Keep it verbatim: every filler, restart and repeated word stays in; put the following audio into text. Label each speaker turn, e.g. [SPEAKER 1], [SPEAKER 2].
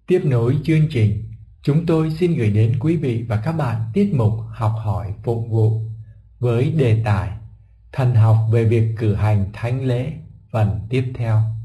[SPEAKER 1] Tiếp nối chương trình, chúng tôi xin gửi đến quý vị và các bạn tiết mục Học hỏi phụng vụ với đề tài Thần học về việc cử hành thánh lễ phần tiếp theo.